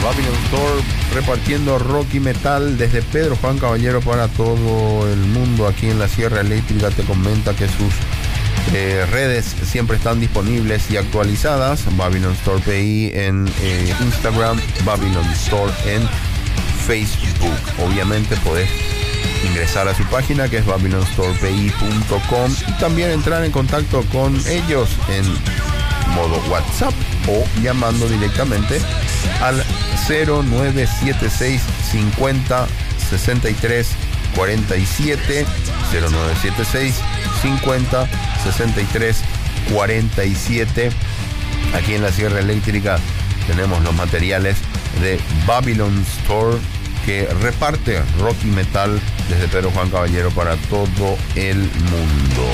Babylon Store repartiendo rock y metal desde Pedro Juan Caballero para todo el mundo. Aquí en la Sierra Eléctrica te comenta que sus redes siempre están disponibles y actualizadas. Babylon Store PI en Instagram, Babylon Store en Facebook. Obviamente podés ingresar a su página, que es babylonstorepI.com, y también entrar en contacto con ellos en modo WhatsApp o llamando directamente al 0976 50 63 47, 0976 50 63 47. Aquí en la Sierra Eléctrica tenemos los materiales de Babylon Store, que reparte rock y metal desde Pedro Juan Caballero para todo el mundo.